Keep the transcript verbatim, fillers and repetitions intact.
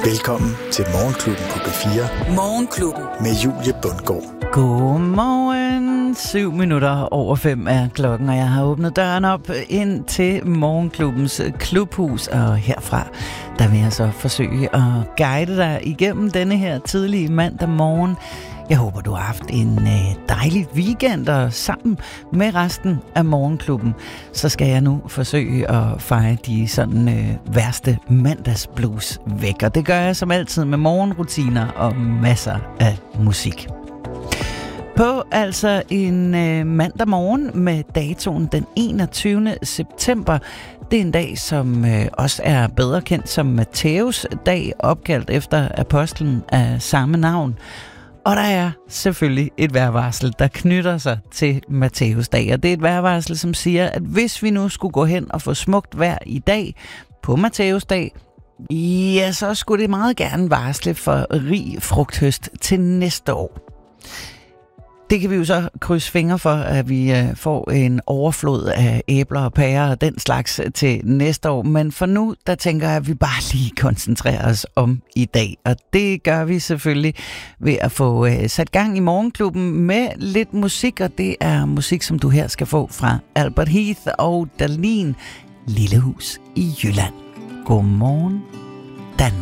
Velkommen til Morgenklubben på B fire. Morgenklubben. Med Julie Bundgaard. Godmorgen. Syv minutter over fem er klokken, og jeg har åbnet døren op ind til Morgenklubbens klubhus. Og herfra, der vil jeg så forsøge at guide dig igennem denne her tidlige mandag morgen. Jeg håber, du har haft en øh, dejlig weekend, og sammen med resten af Morgenklubben, så skal jeg nu forsøge at feje de sådan øh, værste mandagsblues væk. Og det gør jeg som altid med morgenrutiner og masser af musik. På altså en øh, mandag morgen med datoen den enogtyvende september. Det er en dag, som øh, også er bedre kendt som Matthæus dag, opkaldt efter apostlen af samme navn. Og der er selvfølgelig et vejrvarsel, der knytter sig til Matthæusdag. Og det er et vejrvarsel, som siger, at hvis vi nu skulle gå hen og få smukt vejr i dag på Matthæusdag, ja, så skulle det meget gerne varsle for rig frugthøst til næste år. Det kan vi jo så krydse fingre for, at vi får en overflod af æbler og pærer og den slags til næste år. Men for nu, der tænker jeg, at vi bare lige koncentrerer os om i dag. Og det gør vi selvfølgelig ved at få sat gang i Morgenklubben med lidt musik. Og det er musik, som du her skal få fra Albert Heath og Dalin, Lille Hus i Jylland. Godmorgen, Danmark.